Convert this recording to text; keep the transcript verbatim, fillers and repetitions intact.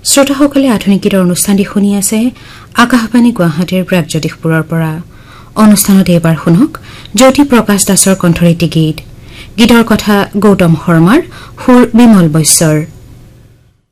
শ্ৰোতাসকলে আধুনিক গীতৰ অনুষ্ঠান দি শুনি আছে আকাশবাণী গুৱাহাটীৰ প্ৰাগজ্যোতিষপুৰৰ পৰা। অনুষ্ঠানত এবাৰ শুনক জ্যোতি প্ৰকাশ দাসৰ কণ্ঠৰীতি গীত। গীতৰ কথা গৌতম শৰ্মাৰ, সুৰ বিমল বৈশ্যৰ।